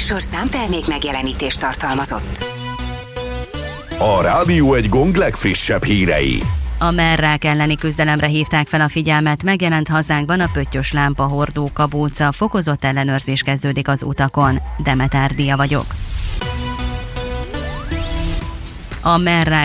műsor számtermék megjelenítést tartalmazott. A Rádió Egy Gong legfrissebb hírei. A merrák elleni küzdelemre hívták fel a figyelmet, megjelent hazánkban a pöttyös lámpa hordó kabóca, fokozott ellenőrzés kezdődik az utakon. Demetár Dia vagyok. A merrák